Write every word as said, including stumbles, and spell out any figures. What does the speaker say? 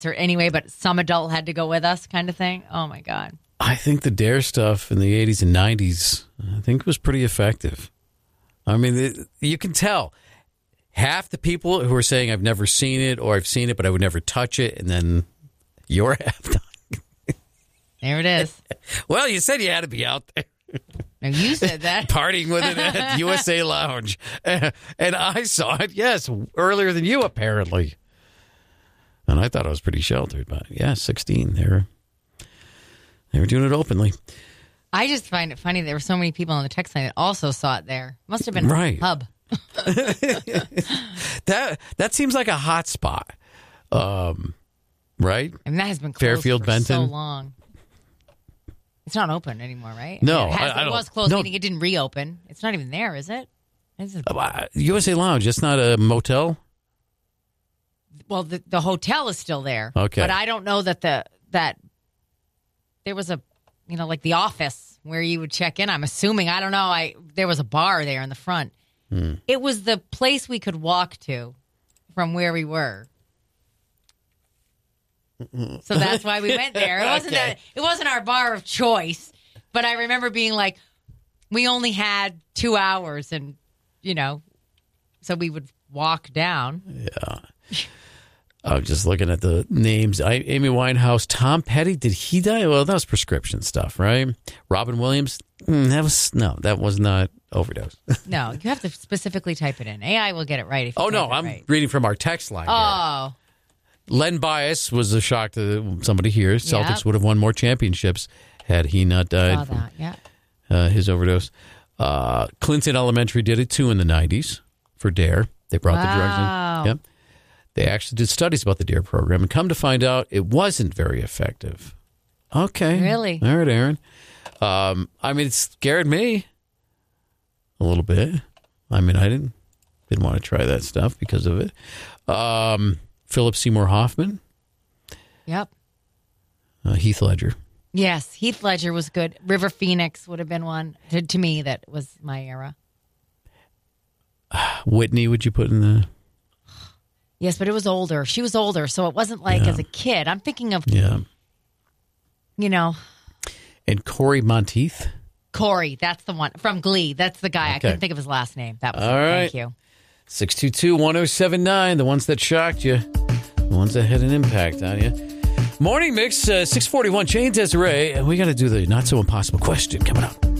or anyway, but some adult had to go with us kind of thing. Oh, my God. I think the Dare stuff in the eighties and nineties, I think was pretty effective. I mean, it, you can tell. Half the people who are saying, I've never seen it or I've seen it, but I would never touch it. And then you're half done. There it is. Well, you said you had to be out there. No, you said that. Partying with it at U S A Lounge. And I saw it, yes, earlier than you, apparently. And I thought I was pretty sheltered. But, yeah, sixteen. They were, they were doing it openly. I just find it funny there were so many people on the text line that also saw it there. Must have been right. a hub. that that seems like a hot spot. Um, right? I mean, that has been closed Fairfield, for Benton. so long. It's not open anymore, right? No, I mean, it, has, I, I it don't, was closed, no. meaning it didn't reopen. It's not even there, is it? Is it? Uh, U S A Lounge, it's not a motel? Well, the, the hotel is still there. Okay. But I don't know that the that there was a, you know, like the office where you would check in. I'm assuming. I don't know. I There was a bar there in the front. Hmm. It was the place we could walk to from where we were. So that's why we went there. It wasn't okay. a, it wasn't our bar of choice, but I remember being like, we only had two hours, and you know, so we would walk down. Yeah, I was just looking at the names. I, Amy Winehouse, Tom Petty. Did he die? Well, that was prescription stuff, right? Robin Williams. Mm, that was no, that was not overdose. No, you have to specifically type it in. A I will get it right. If you oh no, type it I'm right. reading from our text line. Oh. Here. Len Bias was a shock to somebody here. Celtics Yep. would have won more championships had he not died Saw from that, yeah. uh, his overdose. Uh, Clinton Elementary did it too in the nineties for DARE. They brought wow. the drugs in. Yep. They actually did studies about the DARE program and come to find out it wasn't very effective. Okay. Really? All right, Aaron. Um, I mean, it scared me a little bit. I mean, I didn't didn't want to try that stuff because of it. Um Philip Seymour Hoffman. Yep. Uh, Heath Ledger. Yes, Heath Ledger was good. River Phoenix would have been one to, to me that was my era. Whitney, would you put in the... Yes, but it was older. She was older, so it wasn't like yeah. as a kid. I'm thinking of, yeah. you know... And Corey Monteith. Corey, that's the one. From Glee. That's the guy. Okay. I couldn't think of his last name. That was All it. right. Thank you. six two two, one oh seven nine, the ones that shocked you, the ones that had an impact on you. Morning Mix, uh, six forty-one, Jane Desiree, and we got to do the not so impossible question coming up.